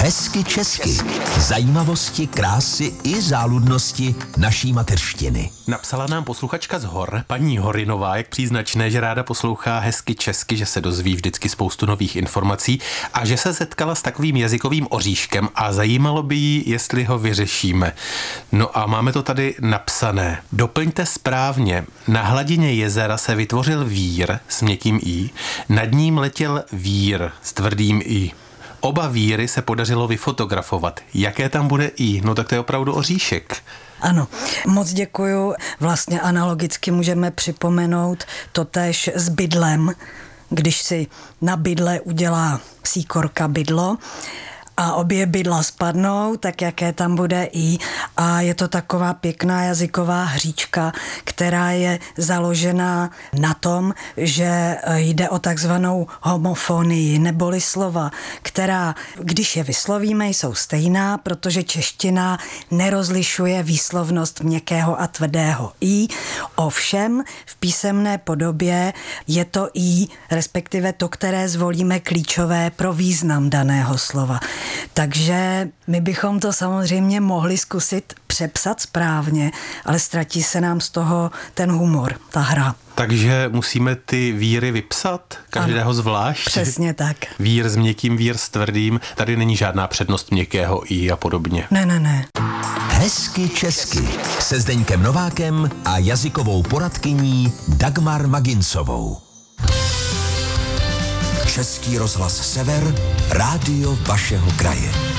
Hezky česky. Zajímavosti, krásy i záludnosti naší mateřštiny. Napsala nám posluchačka z Hor, paní Horinová, jak příznačné, že ráda poslouchá Hezky česky, že se dozví vždycky spoustu nových informací a že se setkala s takovým jazykovým oříškem a zajímalo by jí, jestli ho vyřešíme. No a máme to tady napsané. Doplňte správně. Na hladině jezera se vytvořil vír s měkkým i, nad ním letěl vír s tvrdým i. Oba víry se podařilo vyfotografovat. Jaké tam bude i? No tak to je opravdu oříšek. Ano, moc děkuju. Vlastně analogicky můžeme připomenout totéž s bydlem, když si na bydle udělá síkorka bydlo a obě bydla spadnou, tak jaké tam bude i. A je to taková pěkná jazyková hříčka, která je založená na tom, že jde o takzvanou homofonii, neboli slova, která, když je vyslovíme, jsou stejná, protože čeština nerozlišuje výslovnost měkkého a tvrdého i. Ovšem v písemné podobě je to i, respektive to, které zvolíme klíčové pro význam daného slova. Takže my bychom to samozřejmě mohli zkusit přepsat správně, ale ztratí se nám z toho ten humor, ta hra. Takže musíme ty víry vypsat, každého zvlášť? Přesně tak. Vír s měkkým, vír s tvrdým, tady není žádná přednost měkkého i a podobně. Ne. Hezky česky se Zdeňkem Novákem a jazykovou poradkyní Dagmar Magincovou. Český rozhlas Sever, rádio vašeho kraje.